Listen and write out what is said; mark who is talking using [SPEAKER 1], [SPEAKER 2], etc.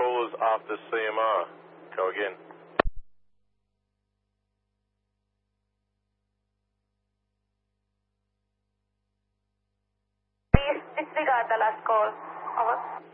[SPEAKER 1] callers after CMR. Go again.
[SPEAKER 2] Please disregard the last call. Over.